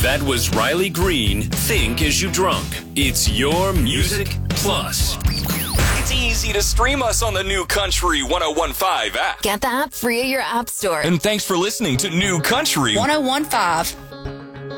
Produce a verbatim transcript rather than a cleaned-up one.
That was Riley Green, Think As You Drunk. It's your Music Plus. It's easy to stream us on the New Country one oh one five app. Get the app free at your app store. And thanks for listening to New Country one oh one five.